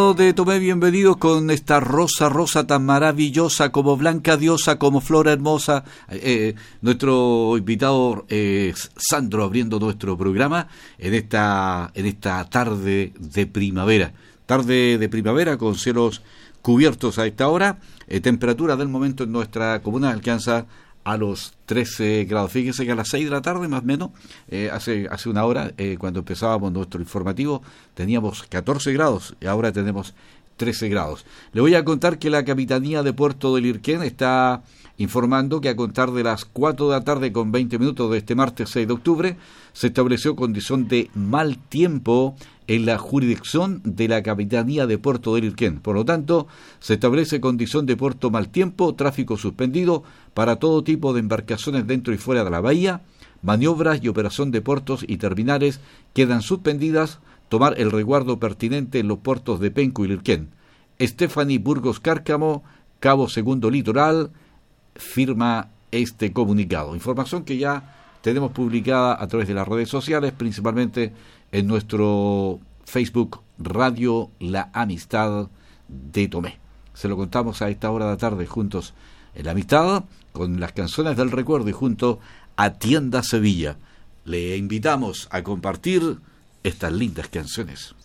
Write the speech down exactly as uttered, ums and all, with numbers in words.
amigos de Tomé, bienvenidos con esta rosa, rosa tan maravillosa como blanca diosa, como flor hermosa. Eh, nuestro invitado eh, Sandro abriendo nuestro programa en esta, en esta tarde de primavera. Tarde de primavera con cielos cubiertos a esta hora. Eh, temperatura del momento en nuestra comuna alcanza a los trece grados. Fíjense que a las seis de la tarde más o menos, eh, hace, hace una hora, eh, cuando empezábamos nuestro informativo, teníamos catorce grados y ahora tenemos trece grados. Le voy a contar que la Capitanía de Puerto del Irquén está informando que a contar de las cuatro de la tarde con veinte minutos de este martes seis de octubre, se estableció condición de mal tiempo en la jurisdicción de la Capitanía de Puerto del Irquén. Por lo tanto, se establece condición de puerto mal tiempo, tráfico suspendido para todo tipo de embarcaciones dentro y fuera de la bahía, maniobras y operación de puertos y terminales quedan suspendidas, tomar el resguardo pertinente en los puertos de Penco y Lirquén. Stephanie Burgos Cárcamo, Cabo Segundo Litoral, firma este comunicado. Información que ya tenemos publicada a través de las redes sociales, principalmente en nuestro Facebook Radio La Amistad de Tomé. Se lo contamos a esta hora de la tarde juntos en La Amistad, con las canciones del recuerdo y junto a Tienda Sevilla. Le invitamos a compartir estas lindas canciones.